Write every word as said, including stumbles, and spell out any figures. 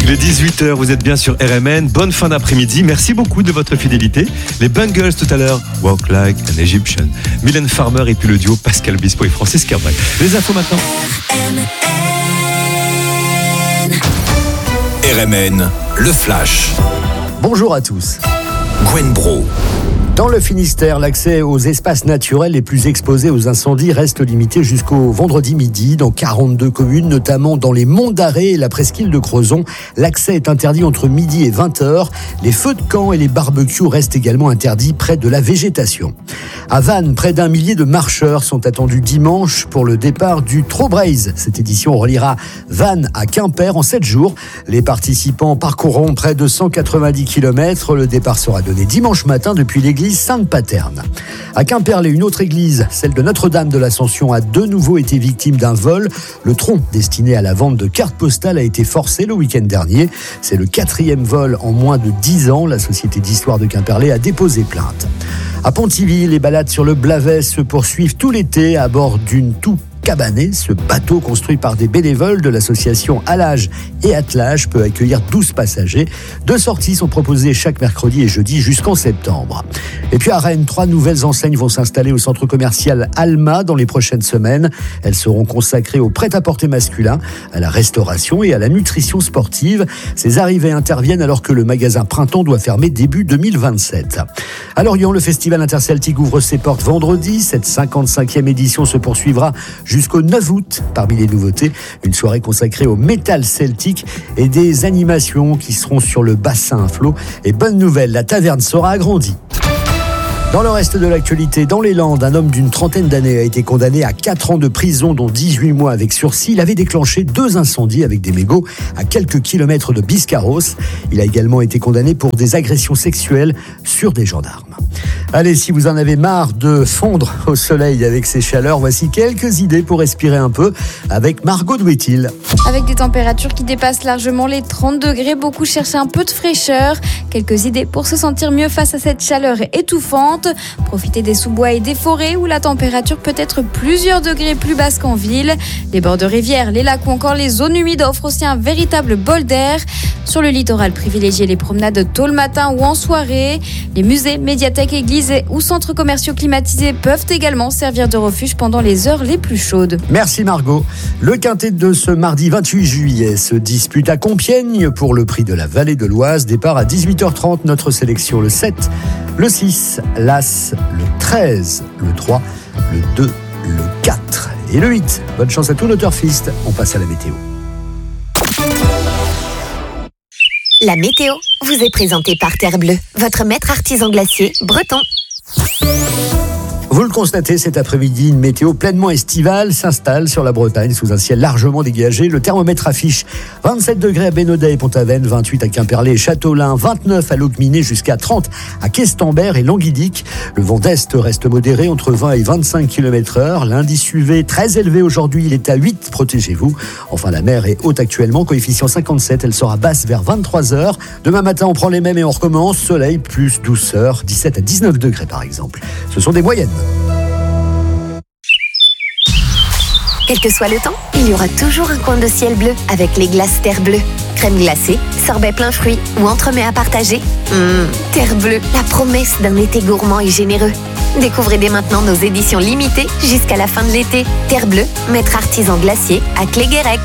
Il est dix-huit heures, vous êtes bien sur R M N. Bonne fin d'après-midi. Merci beaucoup de votre fidélité. Les Bengals tout à l'heure, Walk Like an Egyptian. Mylène Farmer et puis le duo Pascal Obispo et Francis Cabrel. Les infos maintenant. R M N, le Flash. Bonjour à tous. Gwen Bro. Dans le Finistère, l'accès aux espaces naturels les plus exposés aux incendies reste limité jusqu'au vendredi midi. Dans quarante-deux communes, notamment dans les Monts d'Arrée et la presqu'île de Crozon, l'accès est interdit entre midi et vingt heures. Les feux de camp et les barbecues restent également interdits près de la végétation. À Vannes, près d'un millier de marcheurs sont attendus dimanche pour le départ du Trobraze. Cette édition reliera Vannes à Quimper en sept jours. Les participants parcourront près de cent quatre-vingt-dix kilomètres. Le départ sera donné dimanche matin depuis l'église Sainte-Paterne. À Quimperlé, une autre église, celle de Notre-Dame de l'Ascension, a de nouveau été victime d'un vol. Le tronc destiné à la vente de cartes postales a été forcé le week-end dernier. C'est le quatrième vol en moins de dix ans. La Société d'Histoire de Quimperlé a déposé plainte. À Pontivy, les balades sur le Blavet se poursuivent tout l'été à bord d'une toux cabané. Ce bateau construit par des bénévoles de l'association Allage et Attelage peut accueillir douze passagers. Deux sorties sont proposées chaque mercredi et jeudi jusqu'en septembre. Et puis à Rennes, trois nouvelles enseignes vont s'installer au centre commercial Alma dans les prochaines semaines. Elles seront consacrées au prêt-à-porter masculin, à la restauration et à la nutrition sportive. Ces arrivées interviennent alors que le magasin Printemps doit fermer début deux mille vingt-sept. À Lorient, le festival interceltique ouvre ses portes vendredi. Cette cinquante-cinquième édition se poursuivra jusqu'au neuf août. Parmi les nouveautés, une soirée consacrée au métal celtique et des animations qui seront sur le bassin à flot. Et bonne nouvelle, la taverne sera agrandie. Dans le reste de l'actualité, dans les Landes, un homme d'une trentaine d'années a été condamné à quatre ans de prison, dont dix-huit mois avec sursis. Il avait déclenché deux incendies avec des mégots à quelques kilomètres de Biscarrosse. Il a également été condamné pour des agressions sexuelles sur des gendarmes. Allez, si vous en avez marre de fondre au soleil avec ces chaleurs, voici quelques idées pour respirer un peu avec Margot Douetil. Avec des températures qui dépassent largement les trente degrés, beaucoup cherchent un peu de fraîcheur. Quelques idées pour se sentir mieux face à cette chaleur étouffante. Profitez des sous-bois et des forêts où la température peut être plusieurs degrés plus basse qu'en ville. Les bords de rivières, les lacs ou encore les zones humides offrent aussi un véritable bol d'air. Sur le littoral, privilégiez les promenades tôt le matin ou en soirée. Les musées, médiathèques, églises ou centres commerciaux climatisés peuvent également servir de refuge pendant les heures les plus chaudes. Merci Margot. Le quintet de ce mardi vingt-huit juillet se dispute à Compiègne pour le prix de la Vallée de l'Oise. Départ à dix-huit heures trente, notre sélection le sept, le six, l'As, le treize, le trois, le deux, le quatre et le huit. Bonne chance à tous nos turfistes. On passe à la météo. La météo vous est présentée par Terre Bleue, votre maître artisan glacier breton. Vous le constatez, cet après-midi, une météo pleinement estivale s'installe sur la Bretagne sous un ciel largement dégagé. Le thermomètre affiche vingt-sept degrés à Bénodet et Pont-Aven, vingt-huit à Quimperlé et Châteaulin, vingt-neuf à Locminé jusqu'à trente à Questembert et Languidic. Le vent d'est reste modéré entre vingt et vingt-cinq kilomètres heure. L'indice U V très élevé aujourd'hui, il est à huit, protégez-vous. Enfin, la mer est haute actuellement, coefficient cinquante-sept, elle sera basse vers vingt-trois heures. Demain matin, on prend les mêmes et on recommence. Soleil plus douceur, dix-sept à dix-neuf degrés par exemple. Ce sont des moyennes. Quel que soit le temps, il y aura toujours un coin de ciel bleu avec les glaces Terre Bleue. Crème glacée, sorbet plein fruits ou entremets à partager. Mmh, Terre Bleue, la promesse d'un été gourmand et généreux. Découvrez dès maintenant nos éditions limitées jusqu'à la fin de l'été. Terre Bleue, maître artisan glacier à Cléguérec.